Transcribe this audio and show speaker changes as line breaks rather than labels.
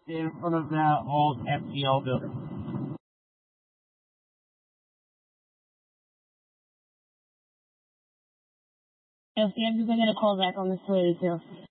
in front of the old FTL building.
If I'm going to call back on this later too.